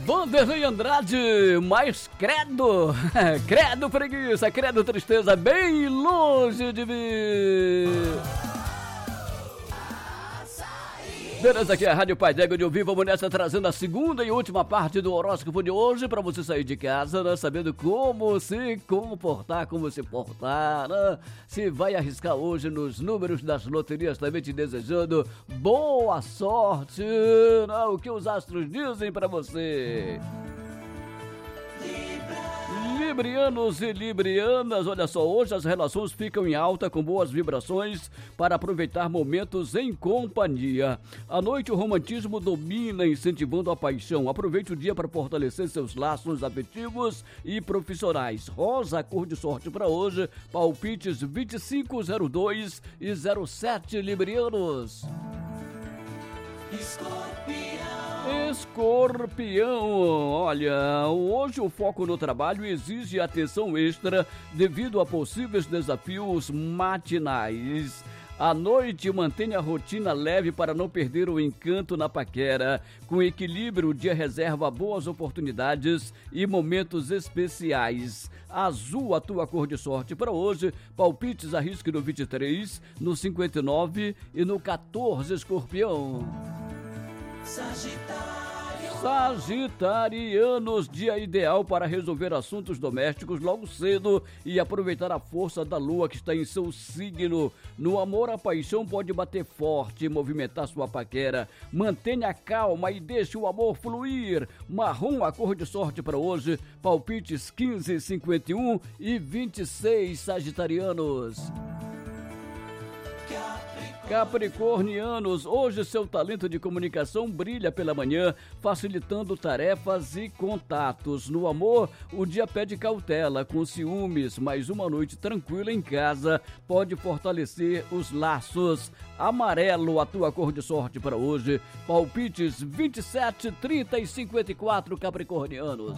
Vanderlei Andrade, mas credo, credo preguiça, credo tristeza, bem longe de mim. Beleza, aqui é a Rádio Pai D'Égua de Ouvir, vamos nessa trazendo a segunda e última parte do horóscopo de hoje para você sair de casa, né, sabendo como se comportar, como se portar, né? Se vai arriscar hoje nos números das loterias, também te desejando boa sorte, né? O que os astros dizem para você. Librianos e librianas, olha só, hoje as relações ficam em alta com boas vibrações para aproveitar momentos em companhia. À noite o romantismo domina, incentivando a paixão. Aproveite o dia para fortalecer seus laços afetivos e profissionais. Rosa, a cor de sorte para hoje, palpites 25, 02 e 07, librianos. Escorpião, olha, hoje o foco no trabalho exige atenção extra devido a possíveis desafios matinais. À noite, mantenha a rotina leve para não perder o encanto na paquera. Com equilíbrio, o dia reserva boas oportunidades e momentos especiais. Azul, a tua cor de sorte para hoje. Palpites, arrisque no 23, no 59 e no 14, Escorpião. Sagitarianos, dia ideal para resolver assuntos domésticos logo cedo e aproveitar a força da lua que está em seu signo. No amor, a paixão pode bater forte e movimentar sua paquera. Mantenha a calma e deixe o amor fluir. Marrom, a cor de sorte para hoje. Palpites 15, 51 e 26, sagitarianos. Capricornianos, hoje seu talento de comunicação brilha pela manhã, facilitando tarefas e contatos. No amor, o dia pede cautela com ciúmes, mas uma noite tranquila em casa pode fortalecer os laços. Amarelo, a tua cor de sorte para hoje. Palpites 27, 30 e 54, Capricornianos.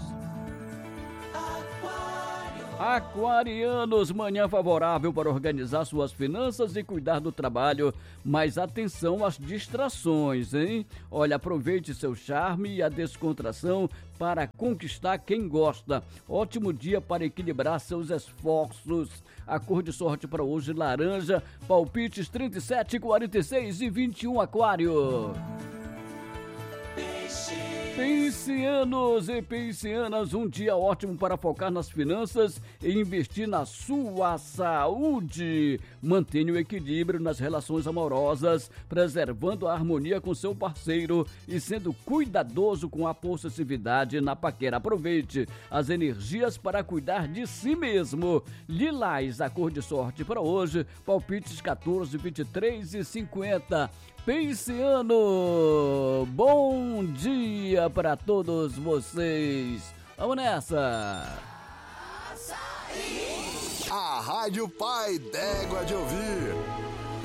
Aquarianos, manhã favorável para organizar suas finanças e cuidar do trabalho, mas atenção às distrações, hein? Olha, aproveite seu charme e a descontração para conquistar quem gosta. Ótimo dia para equilibrar seus esforços. A cor de sorte para hoje, laranja, palpites 37, 46 e 21, Aquário. Piscianos e piscianas, um dia ótimo para focar nas finanças e investir na sua saúde. Mantenha o equilíbrio nas relações amorosas, preservando a harmonia com seu parceiro e sendo cuidadoso com a possessividade na paquera. Aproveite as energias para cuidar de si mesmo. Lilás, a cor de sorte para hoje, palpites 14, 23 e 50. Pisciano, bom dia para todos vocês. Vamos nessa! A Rádio Pai D'Égua de Ouvir